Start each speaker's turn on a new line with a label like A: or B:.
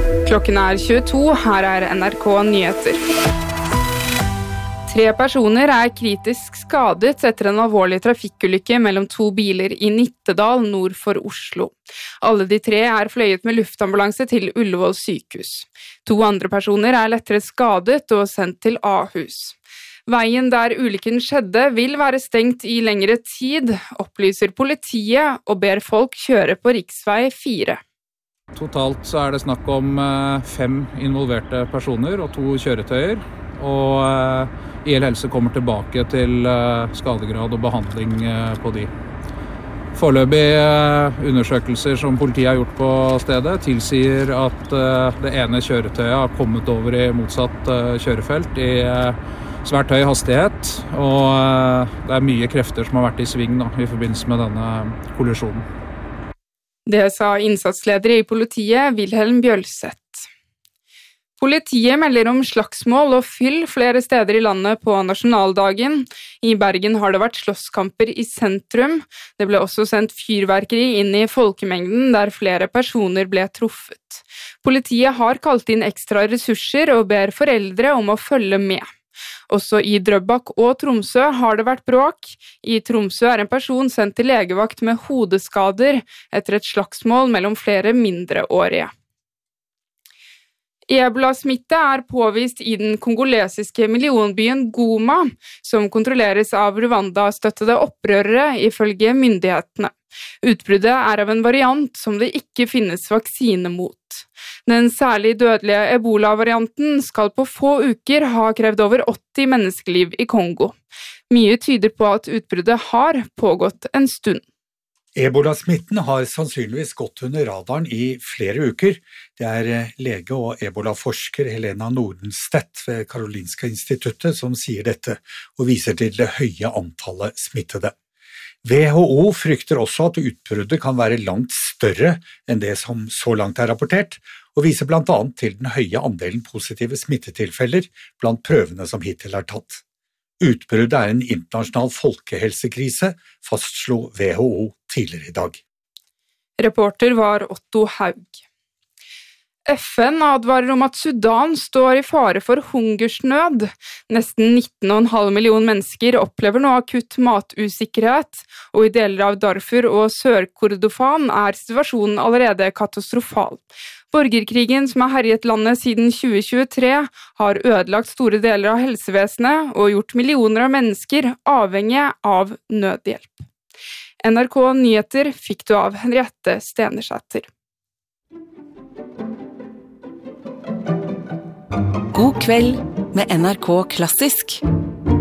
A: Klokken 22, her NRK Nyheter. 3 personer kritisk skadet etter en alvorlig trafikkulykke mellom 2 biler i Nittedal nord for Oslo. Alle de 3 fløyet med luftambulanse til Ullevål sykehus. 2 andre personer lettere skadet og sendt til Ahus. Veien der ulykken skjedde vil være stengt i lengre tid, opplyser politiet og ber folk kjøre på riksvei 4.
B: Totalt så det snakk om 5 involverte personer og 2 kjøretøyer, og IL Helse kommer tilbake til skadegrad og behandling på de. Foreløpige undersøkelser som politiet har gjort på stedet tilsier at det ene kjøretøyet har kommet over i motsatt kjørefelt i svært høy hastighet, og det mye krefter som har vært i sving i forbindelse med denne kollisjonen.
A: Det sa innsatsleder i politiet, Wilhelm Bjølseth. Politiet melder om slagsmål og fyll flere steder i landet på nasjonaldagen. I Bergen har det vært slåsskamper i sentrum. Det ble også sendt fyrverkeri inn i folkemengden der flere personer ble truffet. Politiet har kalt inn ekstra ressurser og ber foreldre om å følge med. Også i Drøbak og Tromsø har det vært bråk. I Tromsø en person sendt til legevakt med hodeskader etter et slagsmål mellom flere mindreårige. Ebola-smitte påvist i den kongolesiske millionbyen Goma, som kontrolleres av Rwanda-støttede opprørere ifølge myndighetene. Utbruddet av en variant som det ikke finnes vaksine mot. Den særlig dødelige Ebola-varianten skal på få uker ha krevd over 80 menneskeliv i Kongo. Mye tyder på at utbruddet har pågått en stund.
C: Ebola-smitten har sannsynligvis gått under radaren i flere uker. Det lege og ebola-forsker Helena Nordenstedt ved Karolinska instituttet som sier dette, og viser til det høye antallet smittede. WHO frykter også at utbruddet kan være langt større enn det som så langt rapportert, og viser blant annet til den høye andelen positive smittetilfeller blant prøvene som hittil tatt. Utbruddet en internasjonal folkehelsekrise, fastslo WHO tidligere i dag.
A: Reporter var Otto Haug. FN advarer om at Sudan står i fare for hungersnød. Nesten 19,5 millioner mennesker opplever nå akutt matusikkerhet, og i deler av Darfur og Sør-Kordofan situasjonen allerede katastrofal. Borgerkrigen som har herjet landet siden 2023 har ødelagt store deler av helsevesenet og gjort millioner av mennesker avhengige av nødhjelp. NRK Nyheter fikk du av Henriette Stenersæter.
D: God kveld med NRK Klassisk.